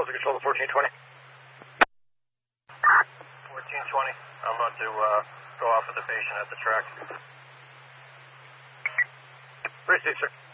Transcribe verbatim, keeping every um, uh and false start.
Delta Control to fourteen twenty. fourteen twenty. I'm about to uh, go off with the patient at the track. Receive, sir.